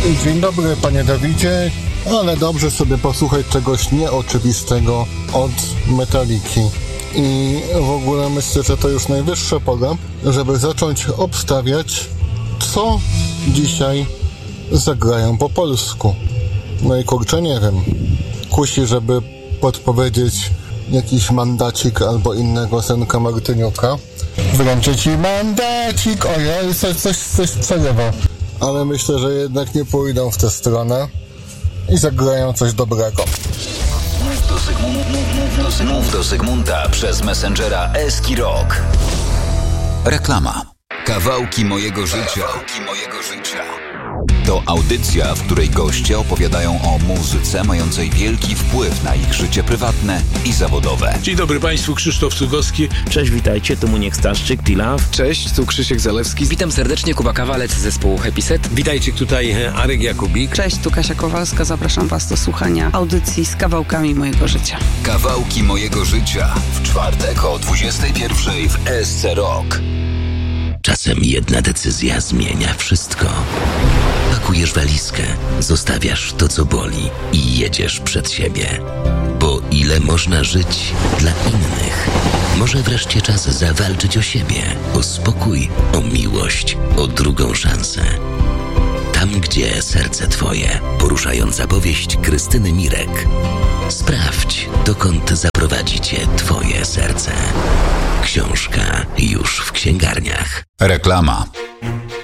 Dzień dobry, panie Dawidzie, ale dobrze sobie posłuchać czegoś nieoczywistego od Metaliki. I w ogóle myślę, że to już najwyższa pora, żeby zacząć obstawiać, co dzisiaj zagrają po polsku. No i kurczę, nie wiem. Kusi, żeby podpowiedzieć jakiś mandacik albo innego Senka Martyniuka. Wręczę ci mandacik! Ojej, coś przerywa. Ale myślę, że jednak nie pójdą w tę stronę i zagrają coś dobrego. Mów do Zygmunta przez Messengera Eski Rock. Reklama. Kawałki mojego życia. To audycja, w której goście opowiadają o muzyce mającej wielki wpływ na ich życie prywatne i zawodowe. Dzień dobry Państwu, Krzysztof Cugowski. Cześć, witajcie, tu Muniek Staszczyk, T-Love. Cześć, tu Krzysiek Zalewski. Witam serdecznie, Kuba Kawalec z zespołu Happy Set. Witajcie, tutaj Arek Jakubik. Cześć, tu Kasia Kowalska, zapraszam Was do słuchania audycji z kawałkami mojego życia. Kawałki mojego życia w czwartek o 21:00 w SC Rock. Czasem jedna decyzja zmienia wszystko. Pakujesz walizkę, zostawiasz to, co boli i jedziesz przed siebie. Bo ile można żyć dla innych? Może wreszcie czas zawalczyć o siebie, o spokój, o miłość, o drugą szansę. Tam, gdzie serce twoje, poruszająca powieść Krystyny Mirek. Sprawdź, dokąd zaprowadzi cię twoje serce. Książka już w księgarniach. Reklama.